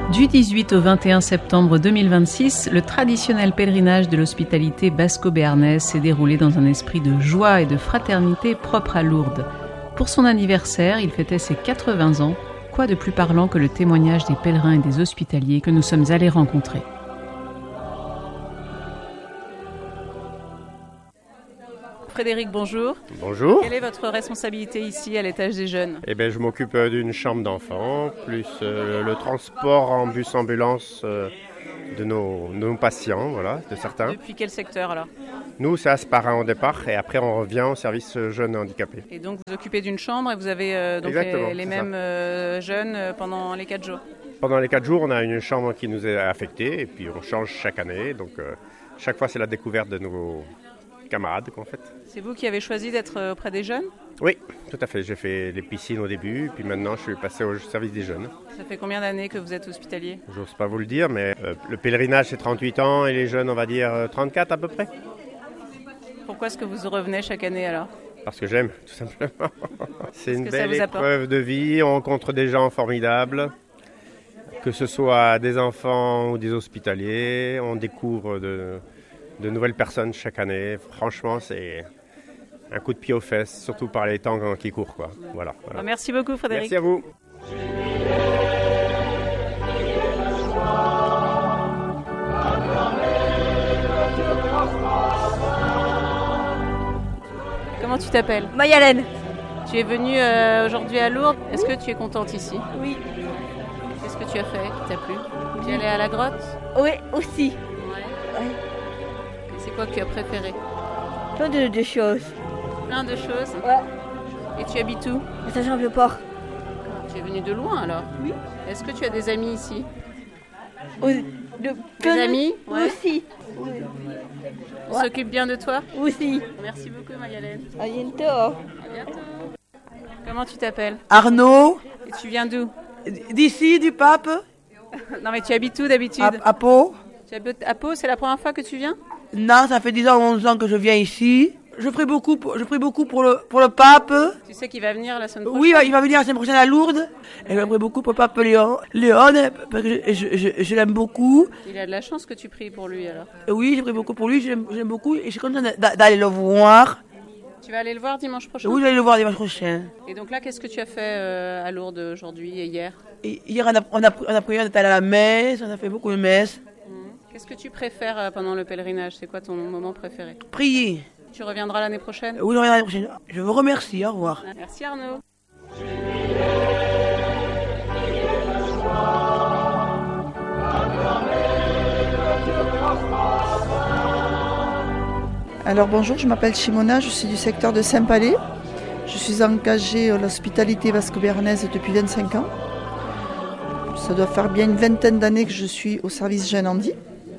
Du 18 au 21 septembre 2026, le traditionnel pèlerinage de l'hospitalité basco-béarnaise s'est déroulé dans un esprit de joie et de fraternité propre à Lourdes. Pour son anniversaire, il fêtait ses 80 ans. Quoi de plus parlant que le témoignage des pèlerins et des hospitaliers que nous sommes allés rencontrer. Frédéric, bonjour. Bonjour. Quelle est votre responsabilité ici à l'étage des jeunes ? Eh bien, je m'occupe d'une chambre d'enfants, plus le transport en bus-ambulance de nos patients, voilà, de certains. Depuis quel secteur alors ? Nous, c'est Asparin au départ, et après on revient au service jeunes handicapés. Et donc vous occupez d'une chambre et vous avez donc les mêmes jeunes pendant les 4 jours ? Pendant les 4 jours, on a une chambre qui nous est affectée, et puis on change chaque année, donc chaque fois c'est la découverte de nouveaux camarades en fait. C'est vous qui avez choisi d'être auprès des jeunes ? Oui, tout à fait. J'ai fait les piscines au début, puis maintenant je suis passé au service des jeunes. Ça fait combien d'années que vous êtes hospitalier ? J'ose pas vous le dire, mais le pèlerinage c'est 38 ans et les jeunes on va dire 34 à peu près. Pourquoi est-ce que vous revenez chaque année alors ? Parce que j'aime, tout simplement. C'est une que belle ça vous apporte ? épreuve de vie, on rencontre des gens formidables, que ce soit des enfants ou des hospitaliers, on découvre de nouvelles personnes chaque année. Franchement, c'est un coup de pied aux fesses, surtout par les temps qui courent, quoi. Voilà. Merci beaucoup Frédéric. Merci à vous. Comment tu t'appelles ? Mayalène. Tu es venue aujourd'hui à Lourdes. Est-ce que tu es contente ici ? Oui. Qu'est-ce que tu as fait qui t'a plu ? Tu es allée à la grotte ? Oui, aussi. Ouais. Et c'est quoi que tu as préféré ? Plein de choses. Plein de choses. Ouais. Et tu habites où ? Ça change pas. Tu es venue de loin alors ? Oui. Est-ce que tu as des amis ici ? Des amis ? Ouais. Aussi. On s'occupe bien de toi ? Aussi. Merci beaucoup Mayalène. À bientôt. À bientôt. Comment tu t'appelles ? Arnaud, Et tu viens d'où ? d'ici, du Pape, Non mais tu habites où d'habitude ? à Pau. Tu habites à Pau, c'est la première fois que tu viens ? Non, ça fait 10 ans, 11 ans que je viens ici. Je prie beaucoup pour le Pape. Tu sais qu'il va venir la semaine prochaine ? Oui, il va venir la semaine prochaine à Lourdes. Et je prie beaucoup pour le Pape Léon, parce que je l'aime beaucoup. Il a de la chance que tu pries pour lui alors. Oui, je prie beaucoup pour lui, j'aime beaucoup. Et je suis contente d'aller le voir. Tu vas aller le voir dimanche prochain ? Oui, je vais aller le voir dimanche prochain. Et donc là, qu'est-ce que tu as fait à Lourdes aujourd'hui et hier ? Et hier, on a prié, on est allé à la messe, on a fait beaucoup de messes. Qu'est-ce que tu préfères pendant le pèlerinage ? C'est quoi ton moment préféré ? Prier. Tu reviendras l'année prochaine ? Oui, je reviens l'année prochaine. Je vous remercie, au revoir. Merci Arnaud. Alors bonjour, je m'appelle Chimona, je suis du secteur de Saint-Palais. Je suis engagée à l'hospitalité basco-béarnaise depuis 25 ans. Ça doit faire bien une vingtaine d'années que je suis au service Jeunes Handi.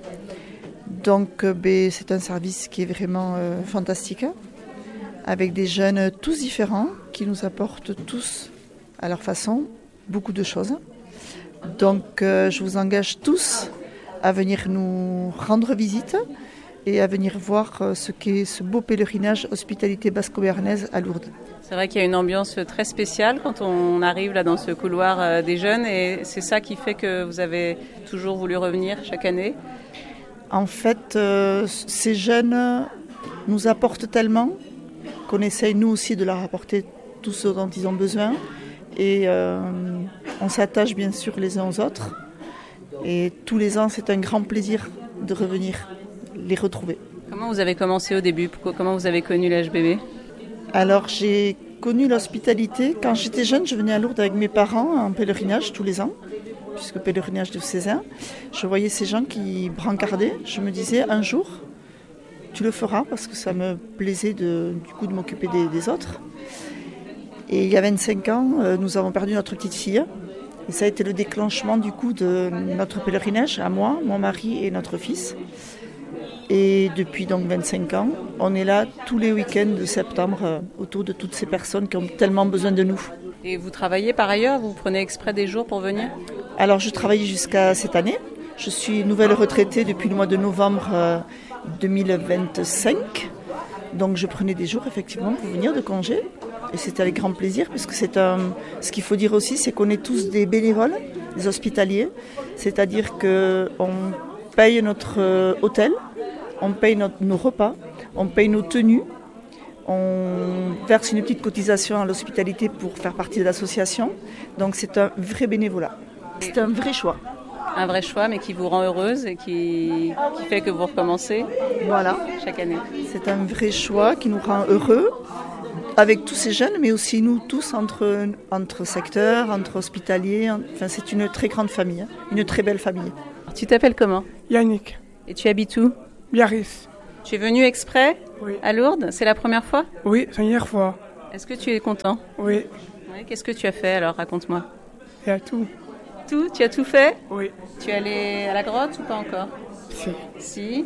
Donc c'est un service qui est vraiment fantastique, avec des jeunes tous différents, qui nous apportent tous, à leur façon, beaucoup de choses. Donc je vous engage tous à venir nous rendre visite et à venir voir ce qu'est ce beau pèlerinage hospitalité basco-béarnaise à Lourdes. C'est vrai qu'il y a une ambiance très spéciale quand on arrive là dans ce couloir des jeunes et c'est ça qui fait que vous avez toujours voulu revenir chaque année. En fait, ces jeunes nous apportent tellement qu'on essaye nous aussi de leur apporter tout ce dont ils ont besoin et on s'attache bien sûr les uns aux autres et tous les ans c'est un grand plaisir de revenir les retrouver. Comment vous avez commencé au début ? Comment vous avez connu l'HBB ? Alors j'ai connu l'hospitalité. Quand j'étais jeune, je venais à Lourdes avec mes parents en pèlerinage tous les ans, puisque pèlerinage diocésain. Je voyais ces gens qui brancardaient. Je me disais un jour, tu le feras, parce que ça me plaisait de m'occuper des autres. Et il y a 25 ans, nous avons perdu notre petite fille. Et ça a été le déclenchement du coup de notre pèlerinage, à moi, mon mari et notre fils. Et depuis donc 25 ans, on est là tous les week-ends de septembre autour de toutes ces personnes qui ont tellement besoin de nous. Et vous travaillez par ailleurs ? Vous prenez exprès des jours pour venir ? Alors je travaille jusqu'à cette année. Je suis nouvelle retraitée depuis le mois de novembre 2025. Donc je prenais des jours effectivement pour venir de congé. Et c'était avec grand plaisir parce que ce qu'il faut dire aussi, c'est qu'on est tous des bénévoles. des hospitaliers. C'est-à-dire qu'on paye notre hôtel, on paye nos repas, on paye nos tenues, on verse une petite cotisation à l'hospitalité pour faire partie de l'association. Donc c'est un vrai bénévolat. C'est un vrai choix. Un vrai choix, mais qui vous rend heureuse et qui fait que vous recommencez Voilà. chaque année. C'est un vrai choix qui nous rend heureux, avec tous ces jeunes, mais aussi nous tous entre secteurs, entre hospitaliers. Enfin, c'est une très grande famille, une très belle famille. Tu t'appelles comment? Yannick, Et tu habites où? Biarritz. Tu es venu exprès Oui. à Lourdes? C'est la première fois? Oui, c'est la première fois. Est-ce que tu es content? Oui, Oui. Qu'est-ce que tu as fait alors? Raconte-moi. il y a tout. Tout? Tu as tout fait? Oui, Tu es allé à la grotte ou pas encore? si. Si.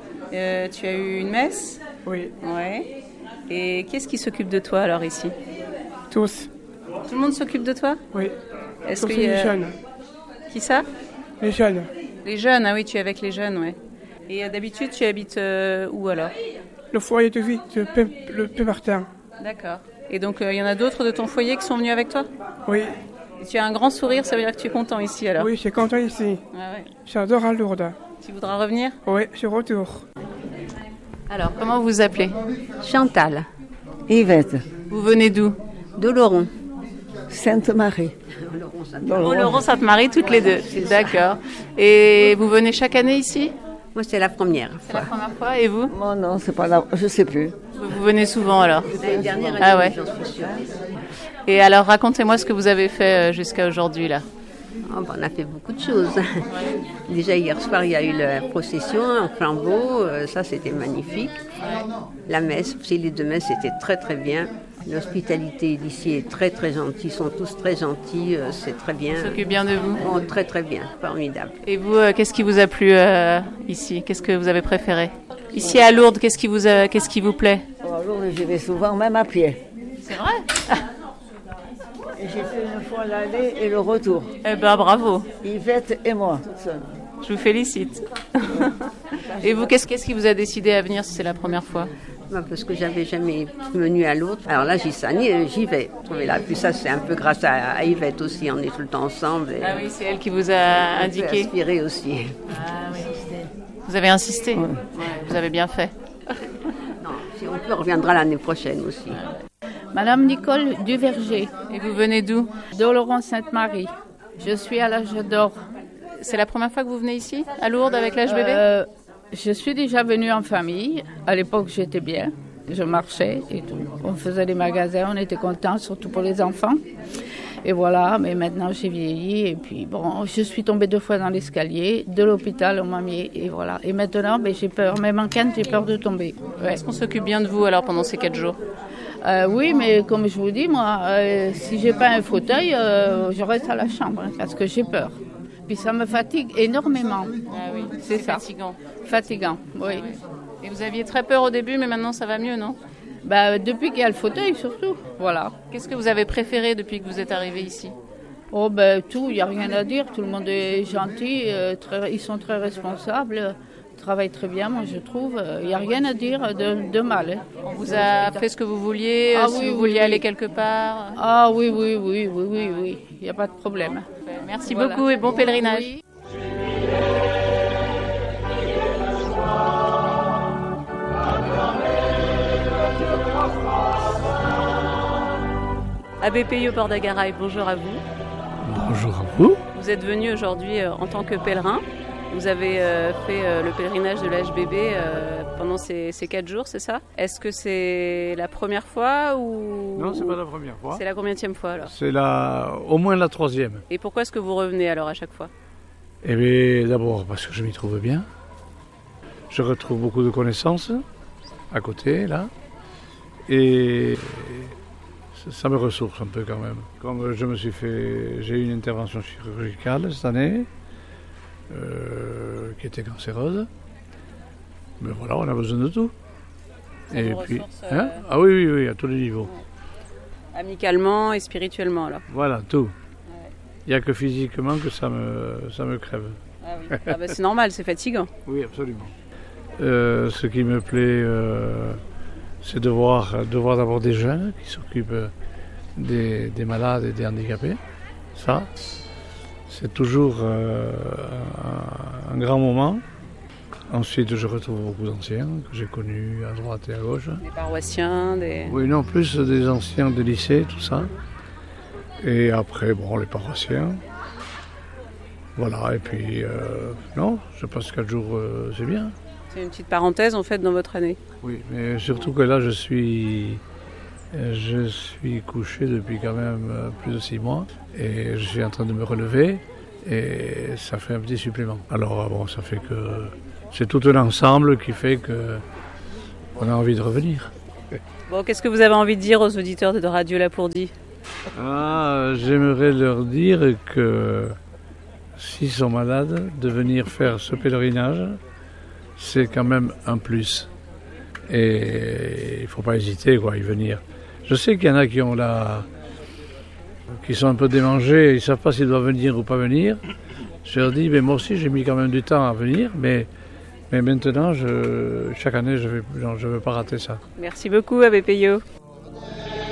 Tu as eu une messe? Oui, Ouais. Et qu'est-ce qui s'occupe de toi alors ici? tous. Tout le monde s'occupe de toi? Oui, Est-ce tous qu'il y les a... jeunes. Qui ça? Les jeunes. Les jeunes, ah oui, tu es avec les jeunes, ouais. Et d'habitude, tu habites où alors? Le foyer de vie de le Pémartin. D'accord. Et donc, il y en a d'autres de ton foyer qui sont venus avec toi? Oui, Et tu as un grand sourire, ça veut dire que tu es content ici alors? oui, je suis content ici. Ah ouais. J'adore à Lourdes. Tu voudras revenir? Oui, je retour. Alors, comment vous vous appelez? Chantal, Yvette, Vous venez d'où? Doloron. Sainte-Marie. Oh, Laurent Sainte-Marie, toutes les deux. D'accord. Et vous venez chaque année ici? Moi, c'est la première C'est la fois. première fois. Et vous? Bon, non, c'est pas là, je sais plus. Vous venez souvent alors? L'année dernière, Ah ouais. j'en suis sûre. Et alors, racontez-moi ce que vous avez fait jusqu'à aujourd'hui là. Oh, ben, on a fait beaucoup de choses. Déjà, hier soir, il y a eu la procession, un flambeau. Ça, c'était magnifique. La messe, aussi, les deux messes, c'était très, très bien. L'hospitalité d'ici est très, très gentille. Ils sont tous très gentils. C'est très bien. On s'occupe bien de vous. Oh, très, très bien. Formidable. Et vous, qu'est-ce qui vous a plu ici? Qu'est-ce que vous avez préféré? Ici à Lourdes, qu'est-ce qui vous plaît? Alors, j'y vais souvent, même à pied. C'est vrai? Et j'ai fait une fois l'aller et le retour. Eh ben bravo. Yvette et moi, toute seule. Je vous félicite. Et vous, qu'est-ce qui vous a décidé à venir si c'est la première fois? Ben, parce que j'avais jamais venu à l'autre. Alors là, j'y vais. Puis ça, c'est un peu grâce à Yvette aussi. On est tout le temps ensemble. Et Ah oui, c'est elle qui vous a un peu indiqué. inspiré aussi. Ah oui. Vous avez insisté. Ouais, vous avez bien fait. Non, si on peut, on reviendra l'année prochaine aussi. Madame Nicole Duverger, Et vous venez d'où? d'Oloron Sainte-Marie. Je suis à l'âge d'or. C'est la première fois que vous venez ici, à Lourdes, avec l'HBB? Je suis déjà venue en famille. À l'époque, j'étais bien. Je marchais et tout. On faisait des magasins, on était contents, surtout pour les enfants. Et voilà, mais maintenant j'ai vieilli et puis bon, je suis tombée 2 fois dans l'escalier, de l'hôpital, on m'a mis et voilà. Et maintenant, j'ai peur, même en canne, j'ai peur de tomber. Ouais. Est-ce qu'on s'occupe bien de vous alors pendant ces 4 jours? Oui, mais comme je vous dis, moi, si j'ai pas un fauteuil, je reste à la chambre parce que j'ai peur. Puis ça me fatigue énormément. Ah oui, C'est ça. fatigant. Fatigant, oui. Et vous aviez très peur au début, mais maintenant ça va mieux, non? Depuis qu'il y a le fauteuil, surtout. Voilà. Qu'est-ce que vous avez préféré depuis que vous êtes arrivé ici? Oh, tout, il n'y a rien à dire. Tout le monde est gentil, ils sont très responsables, travaillent très bien, moi je trouve. Il n'y a rien à dire de mal. Hein. On vous a fait ce que vous vouliez, si vous vouliez aller quelque part? Ah oui, il n'y a pas de problème. Merci Voilà. beaucoup et bon pèlerinage. Oui. Abbé Peyo Port-d'Agaraï, bonjour à vous. Bonjour à vous. Vous êtes venu aujourd'hui en tant que pèlerin. Vous avez fait le pèlerinage de l'HBB pendant ces 4 jours, c'est ça? Est-ce que c'est la première fois ou... Non, c'est pas la première fois. C'est la combienième fois alors? C'est au moins la 3e. Et pourquoi est-ce que vous revenez alors à chaque fois? Eh bien, d'abord parce que je m'y trouve bien. Je retrouve beaucoup de connaissances à côté, là. Et ça me ressource un peu quand même. Comme j'ai eu une intervention chirurgicale cette année, qui était cancéreuse. Mais voilà, on a besoin de tout. Ça vous ressource, Ah oui, à tous les niveaux. Amicalement et spirituellement alors? Voilà, tout. Il n'y a que physiquement que ça me crève. Ah oui. C'est normal, c'est fatigant. Oui, absolument. Ce qui me plaît, c'est de voir d'abord des jeunes qui s'occupent des malades et des handicapés. Ça. C'est toujours un grand moment. Ensuite, je retrouve beaucoup d'anciens que j'ai connus à droite et à gauche. Des paroissiens, des... Oui, non, plus des anciens de lycée, tout ça. Et après, bon, les paroissiens. Voilà, et puis, non, je passe 4 jours, c'est bien. C'est une petite parenthèse, en fait, dans votre année. Oui, mais surtout que là, je suis couché depuis quand même plus de 6 mois. Et je suis en train de me relever. Et ça fait un petit supplément. Alors, bon, ça fait que... C'est tout un ensemble qui fait qu'on a envie de revenir. Bon, qu'est-ce que vous avez envie de dire aux auditeurs de Radio Lapourdie ? J'aimerais leur dire que s'ils sont malades, de venir faire ce pèlerinage, c'est quand même un plus. Et il ne faut pas hésiter à y venir. Je sais qu'il y en a qui sont un peu démangés, ils ne savent pas s'ils doivent venir ou pas venir. Je leur dis, mais moi aussi j'ai mis quand même du temps à venir, mais maintenant, chaque année, je ne veux pas rater ça. Merci beaucoup, Abbé Peyo.